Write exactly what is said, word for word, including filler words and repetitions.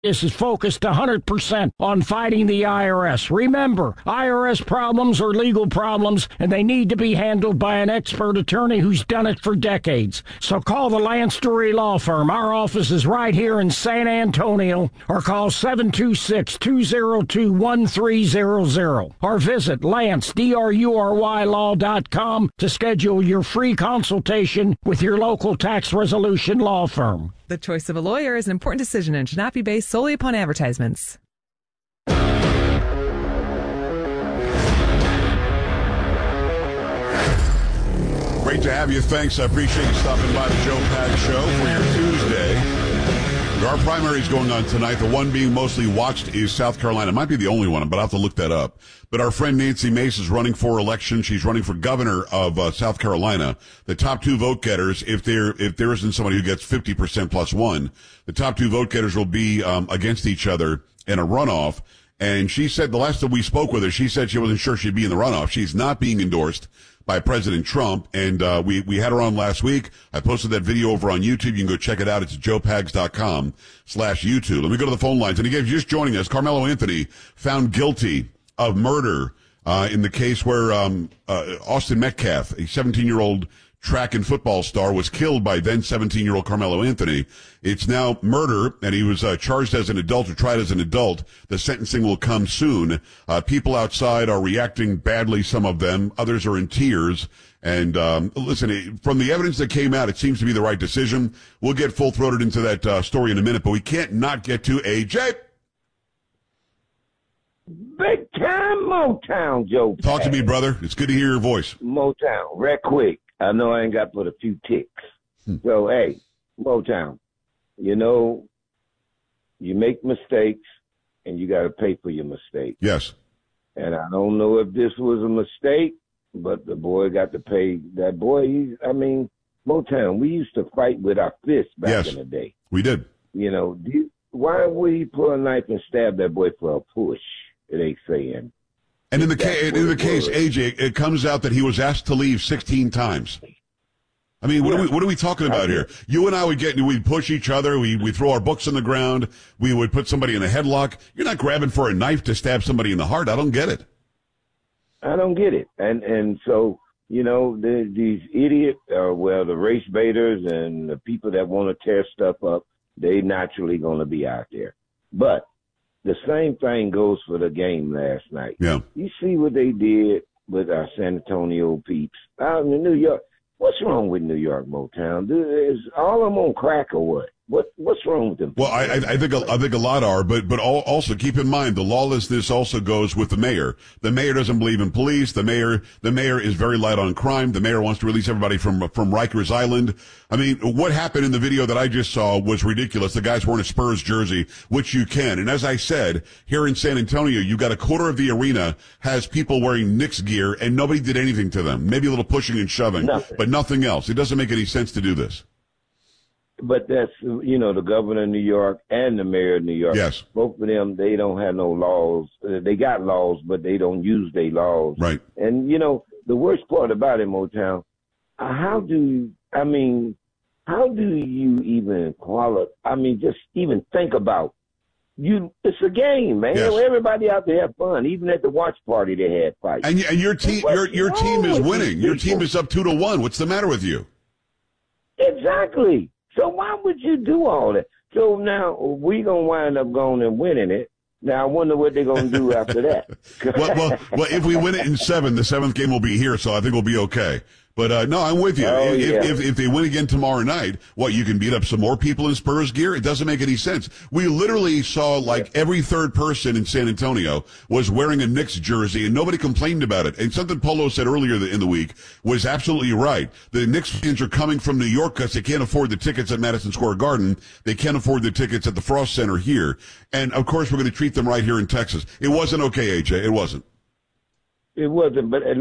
This is focused one hundred percent on fighting the I R S. Remember, I R S problems are legal problems, and they need to be handled by an expert attorney who's done it for decades. So call the Lance Dury Law Firm. Our office is right here in San Antonio, or call seven two six, two zero two, one three zero zero, or visit Lance, D R U R Y law dot com to schedule your free consultation with your local tax resolution law firm. The choice of a lawyer is an important decision and should not be based solely upon advertisements. Great to have you. Thanks. I appreciate you stopping by the Joe Pags Show for your Tuesday. There are primaries going on tonight. The one being mostly watched is South Carolina. It might be the only one, but I'll have to look that up. But our friend Nancy Mace is running for election. She's running for governor of uh, South Carolina. The top two vote getters, if there if there isn't somebody who gets fifty percent plus one, the top two vote getters will be um, against each other in a runoff. And she said, the last time we spoke with her, she said she wasn't sure she'd be in the runoff. She's not being endorsed by President Trump. And uh, we, we had her on last week. I posted that video over on YouTube. You can go check it out. It's joepags.com slash YouTube. Let me go to the phone lines. And again, if you're just joining us, Carmelo Anthony found guilty of murder uh, in the case where um, uh, Austin Metcalf, a seventeen-year-old track and football star, was killed by then seventeen-year-old Carmelo Anthony. It's now murder, and he was uh, charged as an adult or tried as an adult. The sentencing will come soon. Uh, people outside are reacting badly, some of them. Others are in tears. And um, listen, from the evidence that came out, it seems to be the right decision. We'll get full-throated into that uh, story in a minute, but we can't not get to A J. Big time Motown, Joe. Talk to me, brother. It's good to hear your voice. Motown, right quick. I know I ain't got but a few ticks. Hmm. So, hey, Motown, you know, you make mistakes and you got to pay for your mistakes. Yes. And I don't know if this was a mistake, but the boy got to pay. That boy, he, I mean, Motown, we used to fight with our fists back yes, in the day. We did. You know, do you, why would he pull a knife and stab that boy for a push? It ain't saying. And in the, ca- in the case, A J, it comes out that he was asked to leave sixteen times. I mean, what, yeah. are, we, what are we talking about here? You and I would get, we'd push each other, we we throw our books on the ground, we would put somebody in a headlock. You're not grabbing for a knife to stab somebody in the heart. I don't get it. I don't get it. And and so, you know, the, these idiots, uh, well, the race baiters and the people that want to tear stuff up, they naturally going to be out there. But the same thing goes for the game last night. Yeah. You see what they did with our San Antonio peeps out in New York. What's wrong with New York, Motown? Is all of them on crack or what? What what's wrong with them? Well, I, I think a, I think a lot are, but but all, also keep in mind the lawlessness also goes with the mayor. The mayor doesn't believe in police. The mayor the mayor is very light on crime. The mayor wants to release everybody from from Rikers Island. I mean, what happened in the video that I just saw was ridiculous. The guy's wearing a Spurs jersey, which you can. And as I said, here in San Antonio, you got a quarter of the arena has people wearing Knicks gear, and nobody did anything to them. Maybe a little pushing and shoving, nothing. But nothing else. It doesn't make any sense to do this. But that's, you know, the governor of New York and the mayor of New York. Yes. Both of them, they don't have no laws. Uh, they got laws, but they don't use their laws. Right. And, you know, the worst part about it, Motown, uh, how do you, I mean, how do you even qualify? I mean, just even think about you. It's a game, man. Yes. Everybody out there have fun. Even at the watch party, they had fights. And, and your team, your your team is winning. Your team is up two to one. What's the matter with you? Exactly. So why would you do all that? So now we gonna wind up going and winning it. Now I wonder what they're gonna do after that. well, well, well, if we win it in seven, the seventh game will be here, so I think we'll be okay. But uh, no, I'm with you. Oh, if, yeah. if if they win again tomorrow night, what, you can beat up some more people in Spurs gear? It doesn't make any sense. We literally saw like yeah. every third person in San Antonio was wearing a Knicks jersey, and nobody complained about it. And something Polo said earlier in the week was absolutely right. The Knicks fans are coming from New York because they can't afford the tickets at Madison Square Garden. They can't afford the tickets at the Frost Center here. And of course, we're going to treat them right here in Texas. It wasn't okay, A J. It wasn't. It wasn't, but